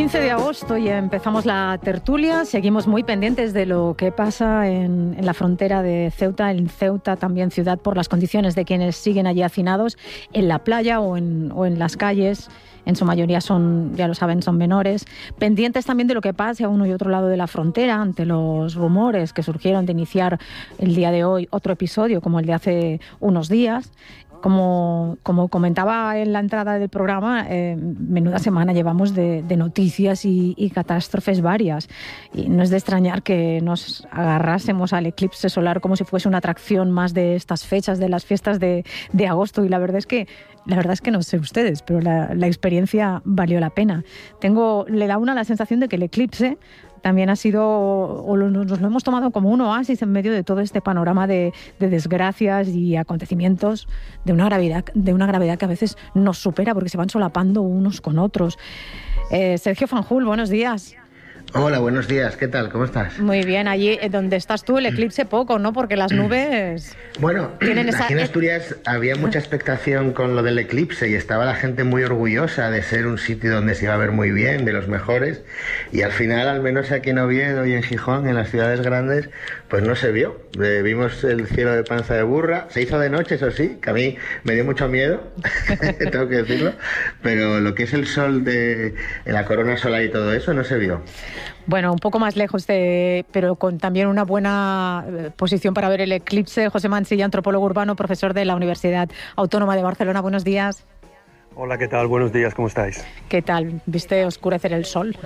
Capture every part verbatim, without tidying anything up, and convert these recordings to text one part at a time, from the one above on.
quince de agosto ya empezamos la tertulia, seguimos muy pendientes de lo que pasa en, en la frontera de Ceuta, en Ceuta también ciudad, por las condiciones de quienes siguen allí hacinados en la playa o en, o en las calles. En su mayoría son, ya lo saben, son menores. Pendientes también de lo que pase a uno y otro lado de la frontera ante los rumores que surgieron de iniciar el día de hoy otro episodio como el de hace unos días. Como, como comentaba en la entrada del programa, eh, menuda semana llevamos de, de noticias y, y catástrofes varias. Y no es de extrañar que nos agarrásemos al eclipse solar como si fuese una atracción más de estas fechas, de las fiestas de, de agosto. Y la verdad es que La verdad es que no sé ustedes, pero la, la experiencia valió la pena. Tengo, le da una la sensación de que el eclipse también ha sido, o lo, nos lo hemos tomado como un oasis en medio de todo este panorama de, de desgracias y acontecimientos de una gravedad, de una gravedad que a veces nos supera porque se van solapando unos con otros. Eh, Sergio Fanjul, buenos días. Hola, buenos días. ¿Qué tal? ¿Cómo estás? Muy bien. Allí donde estás tú, el eclipse poco, ¿no? Porque las nubes... Bueno, tienen esa... aquí en Asturias había mucha expectación con lo del eclipse y estaba la gente muy orgullosa de ser un sitio donde se iba a ver muy bien, de los mejores, y al final, al menos aquí en Oviedo y en Gijón, en las ciudades grandes, pues no se vio. Eh, vimos el cielo de panza de burra. Se hizo de noche, eso sí, que a mí me dio mucho miedo, tengo que decirlo, pero lo que es el sol de la corona solar y todo eso no se vio. Bueno, un poco más lejos, de, pero con también una buena posición para ver el eclipse. José Mansilla, antropólogo urbano, profesor de la Universidad Autónoma de Barcelona. Buenos días. Hola, ¿qué tal? Buenos días, ¿cómo estáis? ¿Qué tal? ¿Viste oscurecer el sol?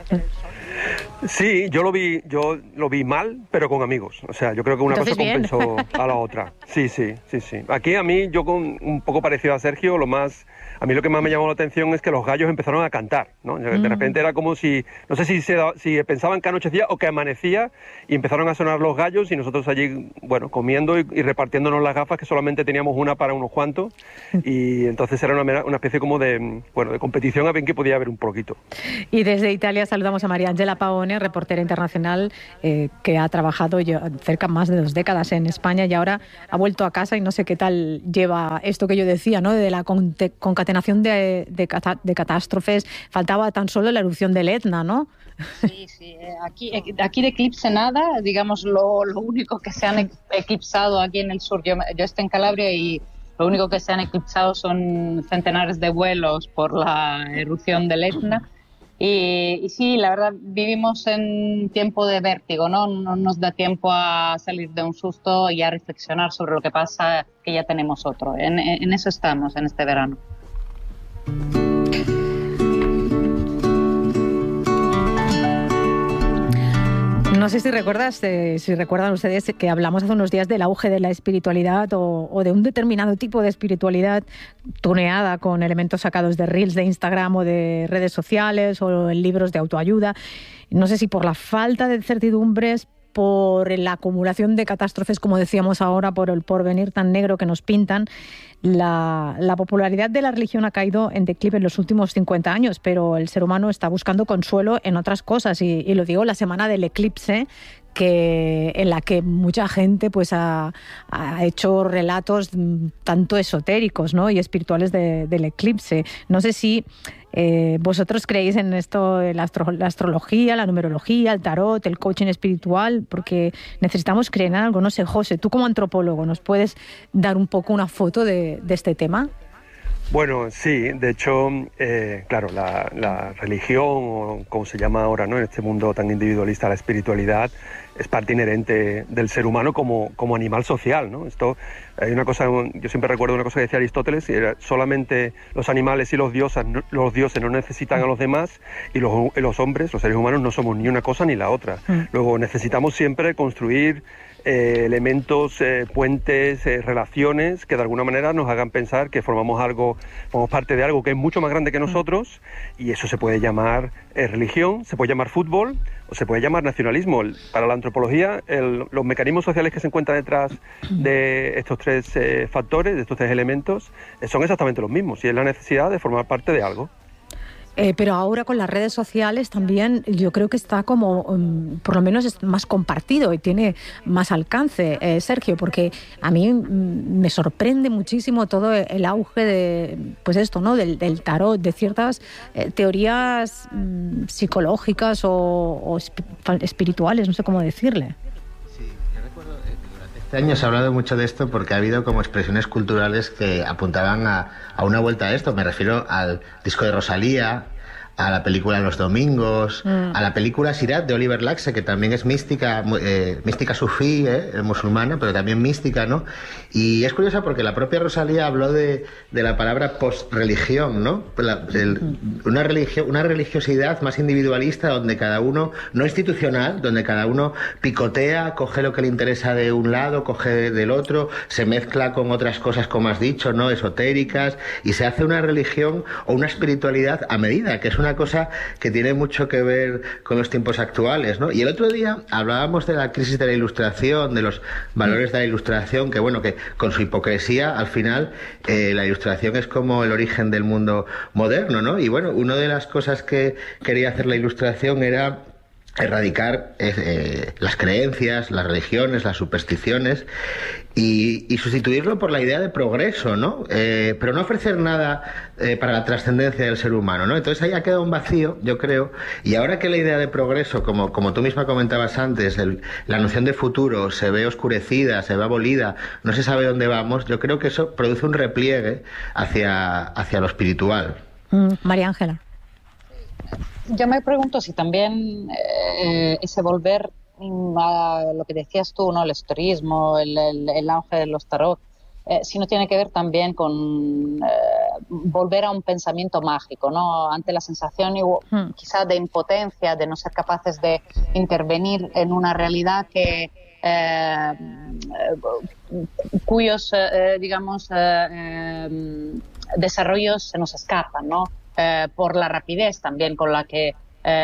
Sí, yo lo vi, yo lo vi mal, pero con amigos. O sea, yo creo que una Entonces, cosa compensó bien. A la otra. Sí, sí, sí, sí. Aquí a mí, yo con un poco parecido a Sergio, lo más... A mí lo que más me llamó la atención es que los gallos empezaron a cantar, ¿no? De Mm. repente era como si, no sé si, se, si pensaban que anochecía o que amanecía, y empezaron a sonar los gallos y nosotros allí, bueno, comiendo y, y repartiéndonos las gafas, que solamente teníamos una para unos cuantos, y entonces era una, una especie como de, bueno, de competición a ver quién podía haber un poquito. Y desde Italia saludamos a María Ángela Paone, reportera internacional, eh, que ha trabajado ya cerca más de dos décadas en España y ahora ha vuelto a casa y no sé qué tal lleva esto que yo decía, ¿no? De la concatenación De, de, de catástrofes. Faltaba tan solo la erupción del Etna, ¿no? Sí, sí. Aquí, aquí de eclipse nada. Digamos, lo, lo único que se han eclipsado aquí en el sur, yo, yo estoy en Calabria y lo único que se han eclipsado son centenares de vuelos por la erupción del Etna. Y, y sí, la verdad, vivimos en tiempo de vértigo, ¿no? No nos da tiempo a salir de un susto y a reflexionar sobre lo que pasa, que ya tenemos otro. En, en eso estamos en este verano. No sé si recuerdas, eh, si recuerdan ustedes que hablamos hace unos días del auge de la espiritualidad o, o de un determinado tipo de espiritualidad tuneada con elementos sacados de reels de Instagram o de redes sociales o en libros de autoayuda. No sé si por la falta de certidumbres, por la acumulación de catástrofes, como decíamos ahora, por el porvenir tan negro que nos pintan, la, la popularidad de la religión ha caído en declive en los últimos cincuenta años, pero el ser humano está buscando consuelo en otras cosas, y, y lo digo la semana del eclipse, que en la que mucha gente pues ha, ha hecho relatos tanto esotéricos, ¿no? y espirituales de, del eclipse. No sé si eh, vosotros creéis en esto, la, astro, la astrología, la numerología, el tarot, el coaching espiritual, porque necesitamos creer en algo. No sé, José, tú como antropólogo, ¿nos puedes dar un poco una foto de, de este tema? Bueno, sí, de hecho, eh, claro, la, la religión, o como se llama ahora, ¿no? En este mundo tan individualista, la espiritualidad, es parte inherente del ser humano como, como animal social, ¿no? Esto, hay una cosa, yo siempre recuerdo una cosa que decía Aristóteles, y era solamente los animales y los dioses, los dioses no necesitan a los demás, y los, los hombres, los seres humanos, no somos ni una cosa ni la otra. Mm. Luego necesitamos siempre construir Eh, elementos, eh, puentes, eh, relaciones que de alguna manera nos hagan pensar que formamos algo, formamos parte de algo que es mucho más grande que nosotros, y eso se puede llamar eh, religión, se puede llamar fútbol o se puede llamar nacionalismo. El, para la antropología, el, los mecanismos sociales que se encuentran detrás de estos tres eh, factores, de estos tres elementos, eh, son exactamente los mismos, y es la necesidad de formar parte de algo. Eh, pero ahora con las redes sociales también yo creo que está como, um, por lo menos es más compartido y tiene más alcance, eh, Sergio, porque a mí mm, me sorprende muchísimo todo el auge de, pues esto, ¿no? Del, del tarot, de ciertas eh, teorías mm, psicológicas o, o espirituales, no sé cómo decirle. Este año se ha hablado mucho de esto porque ha habido como expresiones culturales que apuntaban a, a una vuelta a esto. Me refiero al disco de Rosalía, a la película Los Domingos, mm. a la película Sirat de Oliver Laxe, que también es mística, eh, mística sufí, eh, musulmana, pero también mística, ¿no? Y es curiosa porque la propia Rosalía habló de, de la palabra post-religión, ¿no? La, el, una, religio, una religiosidad más individualista donde cada uno, no institucional, donde cada uno picotea, coge lo que le interesa de un lado, coge del otro, se mezcla con otras cosas, como has dicho, ¿no? Esotéricas, y se hace una religión o una espiritualidad a medida, que es una cosa que tiene mucho que ver con los tiempos actuales, ¿no? Y el otro día hablábamos de la crisis de la Ilustración, de los valores de la Ilustración, que bueno, que con su hipocresía, al final, eh, la Ilustración es como el origen del mundo moderno, ¿no? Y bueno, una de las cosas que quería hacer la Ilustración era erradicar eh, las creencias, las religiones, las supersticiones y, y sustituirlo por la idea de progreso, ¿no? Eh, pero no ofrecer nada eh, para la trascendencia del ser humano, ¿no? Entonces ahí ha quedado un vacío, yo creo, y ahora que la idea de progreso, como, como tú misma comentabas antes, el, la noción de futuro se ve oscurecida, se ve abolida, no se sabe dónde vamos, yo creo que eso produce un repliegue hacia, hacia lo espiritual. Mm, María Ángela. Yo me pregunto si también eh, ese volver a lo que decías tú, ¿no? El esoterismo, el, el, el auge de los tarot, eh, si no tiene que ver también con eh, volver a un pensamiento mágico, ¿no? Ante la sensación hmm. quizá de impotencia, de no ser capaces de intervenir en una realidad que eh, cuyos, eh, digamos, eh, eh, desarrollos se nos escapan, ¿no? Eh, por la rapidez también con la que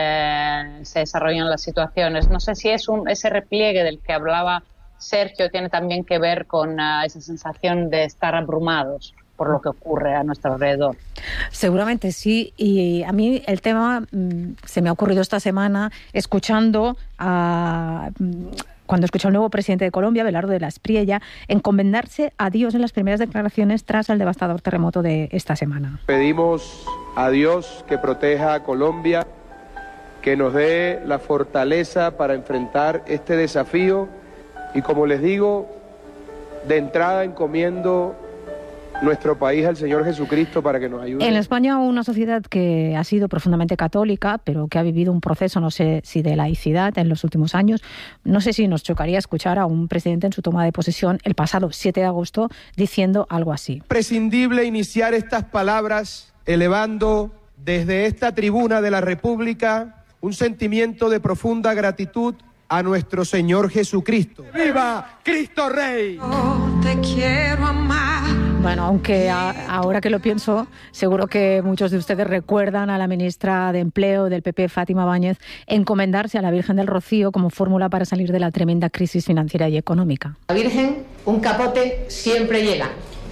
eh, se desarrollan las situaciones. No sé si es un, ese repliegue del que hablaba Sergio tiene también que ver con uh, esa sensación de estar abrumados por lo que ocurre a nuestro alrededor. Seguramente sí, y a mí el tema mmm, se me ha ocurrido esta semana escuchando a... Mmm, cuando escuchó al nuevo presidente de Colombia, Abelardo de la Espriella, encomendarse a Dios en las primeras declaraciones tras el devastador terremoto de esta semana. Pedimos a Dios que proteja a Colombia, que nos dé la fortaleza para enfrentar este desafío y, como les digo, de entrada encomiendo nuestro país al Señor Jesucristo para que nos ayude. En España, una sociedad que ha sido profundamente católica, pero que ha vivido un proceso, no sé si de laicidad en los últimos años. No sé si nos chocaría escuchar a un presidente en su toma de posesión el pasado siete de agosto diciendo algo así. Prescindible iniciar estas palabras elevando desde esta tribuna de la República un sentimiento de profunda gratitud a nuestro Señor Jesucristo. ¡Viva Cristo Rey! Oh, te quiero amar. Bueno, aunque a, ahora que lo pienso, seguro que muchos de ustedes recuerdan a la ministra de Empleo del P P, Fátima Báñez, encomendarse a la Virgen del Rocío como fórmula para salir de la tremenda crisis financiera y económica. La Virgen, un capote siempre llega.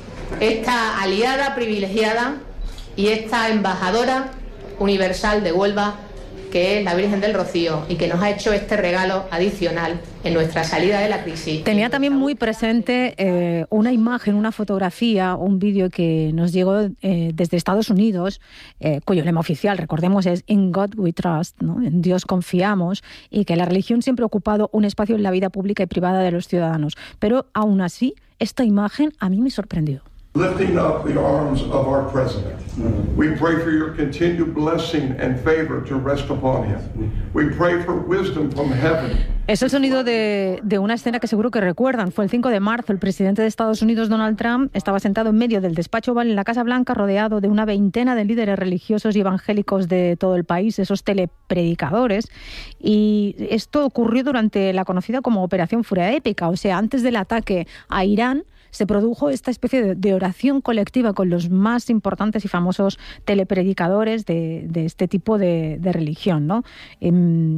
Esta aliada privilegiada y esta embajadora universal de Huelva, que es la Virgen del Rocío y que nos ha hecho este regalo adicional en nuestra salida de la crisis. Tenía también muy presente eh, una imagen, una fotografía, un vídeo que nos llegó eh, desde Estados Unidos, eh, cuyo lema oficial, recordemos, es In God We Trust, ¿no? En Dios confiamos, y que la religión siempre ha ocupado un espacio en la vida pública y privada de los ciudadanos. Pero aún así, esta imagen a mí me sorprendió. Lifting up the arms of our president. We pray for your continued blessing and favor to rest upon him. We pray for wisdom from heaven. Es el sonido de, de una escena que seguro que recuerdan. Fue el cinco de marzo. El presidente de Estados Unidos, Donald Trump, estaba sentado en medio del despacho Oval en la Casa Blanca, rodeado de una veintena de líderes religiosos y evangélicos de todo el país, esos telepredicadores. Y esto ocurrió durante la conocida como Operación Furia Épica, o sea, antes del ataque a Irán. Se produjo esta especie de, de oración colectiva con los más importantes y famosos telepredicadores de, de este tipo de, de religión, ¿no? Eh,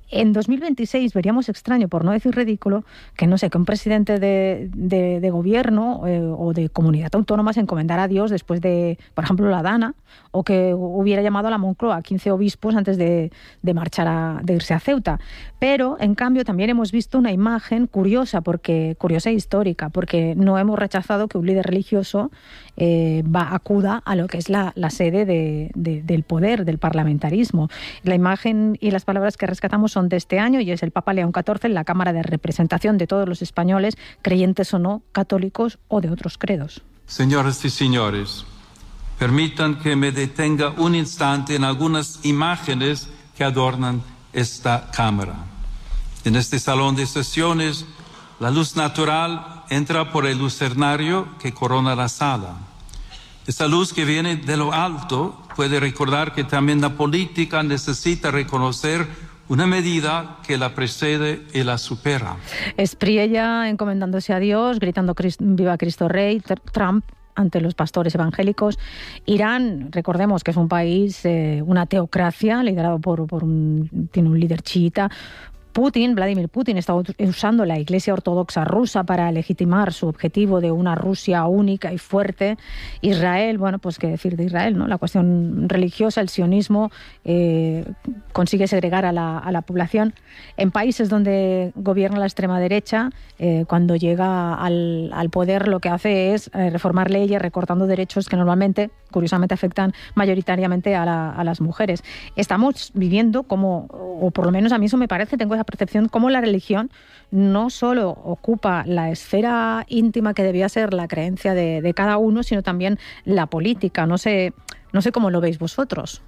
En dos mil veintiséis veríamos extraño, por no decir ridículo, que no sé, que un presidente de, de, de gobierno eh, o de comunidad autónoma se encomendara a Dios después de, por ejemplo, la Dana, o que hubiera llamado a la Moncloa a quince obispos antes de, de marchar a, de irse a Ceuta. Pero, en cambio, también hemos visto una imagen curiosa, porque curiosa e histórica, porque no hemos rechazado que un líder religioso eh, va, acuda a lo que es la, la sede de, de, del poder, del parlamentarismo. La imagen y las palabras que rescatamos son de este año y es el Papa León catorce en la Cámara de Representación de todos los españoles, creyentes o no, católicos o de otros credos. Señoras y señores, permitan que me detenga un instante en algunas imágenes que adornan esta Cámara. En este salón de sesiones, la luz natural entra por el lucernario que corona la sala. Esta luz que viene de lo alto puede recordar que también la política necesita reconocer una medida que la precede y la supera. Espriella encomendándose a Dios, gritando «Viva Cristo Rey», Trump ante los pastores evangélicos. Irán, recordemos que es un país, eh, una teocracia, liderado por, por un, tiene un líder chiita. Putin, Vladimir Putin, está usando la Iglesia Ortodoxa rusa para legitimar su objetivo de una Rusia única y fuerte. Israel, bueno, pues qué decir de Israel, ¿no? La cuestión religiosa, el sionismo, eh, consigue segregar a la, a la población. En países donde gobierna la extrema derecha, eh, cuando llega al, al poder, lo que hace es eh, reformar leyes, recortando derechos que normalmente, curiosamente, afectan mayoritariamente a, la, a las mujeres. Estamos viviendo como, o por lo menos a mí eso me parece, tengo esa percepción, como la religión no solo ocupa la esfera íntima que debía ser la creencia de, de cada uno, sino también la política. No sé, no sé cómo lo veis vosotros.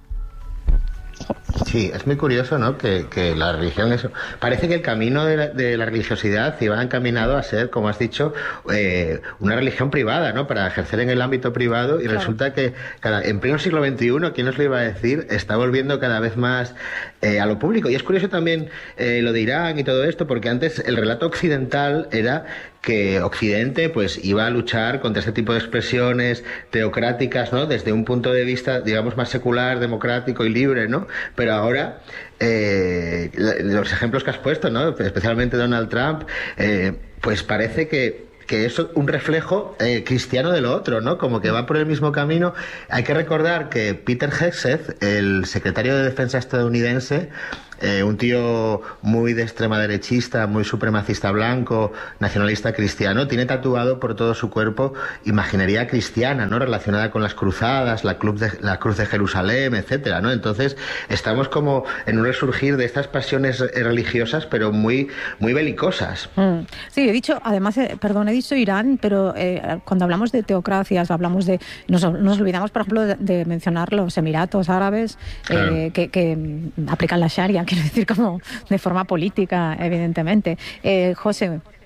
Sí, es muy curioso, ¿no? Que, que la religión, eso, parece que el camino de la, de la religiosidad iba encaminado a ser, como has dicho, eh, una religión privada, ¿no? Para ejercer en el ámbito privado, y claro, resulta que cada, en pleno siglo veintiuno, ¿quién nos lo iba a decir?, está volviendo cada vez más eh, a lo público. Y es curioso también eh, lo de Irán y todo esto, porque antes el relato occidental era que Occidente pues iba a luchar contra este tipo de expresiones teocráticas, ¿no? Desde un punto de vista, digamos, más secular, democrático y libre, ¿no? Pero ahora eh, los ejemplos que has puesto, ¿no? Especialmente Donald Trump, eh, pues parece que que es un reflejo eh, cristiano de lo otro, ¿no? Como que va por el mismo camino. Hay que recordar que Peter Hegseth, el secretario de Defensa estadounidense, eh, un tío muy de extrema derechista, muy supremacista blanco, nacionalista cristiano, tiene tatuado por todo su cuerpo imaginería cristiana, ¿no? Relacionada con las cruzadas, la, club de, la cruz de Jerusalén, etcétera, ¿no? Entonces estamos como en un resurgir de estas pasiones religiosas, pero muy, muy belicosas. Mm. Sí, he dicho, además, eh, perdón, he dicho Irán, pero eh, cuando hablamos de teocracias, hablamos de, nos, nos olvidamos, por ejemplo, de, de mencionar los Emiratos Árabes, claro, eh, que, que aplican la Sharia, quiero decir, como de forma política, evidentemente. Eh, José.